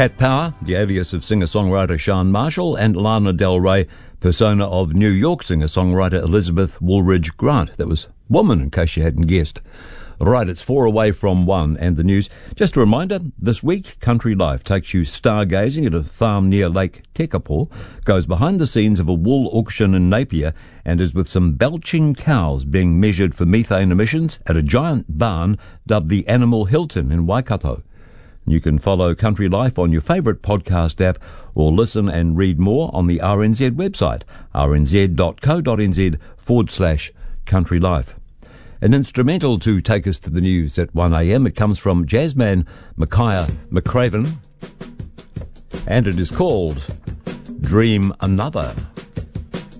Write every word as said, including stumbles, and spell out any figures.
Cat Power, the alias of singer-songwriter Sian Marshall, and Lana Del Rey, persona of New York singer-songwriter Elizabeth Woolridge Grant. That was Woman, in case you hadn't guessed. Right, it's four away from one, and the news. Just a reminder, this week, Country Life takes you stargazing at a farm near Lake Tekapo, goes behind the scenes of a wool auction in Napier, and is with some belching cows being measured for methane emissions at a giant barn dubbed the Animal Hilton in Waikato. You can follow Country Life on your favourite podcast app or listen and read more on the R N Z website, rnz.co.nz forward slash Country Life. An instrumental to take us to the news at one a.m. It comes from jazzman Micaiah McCraven, and it is called Dream Another.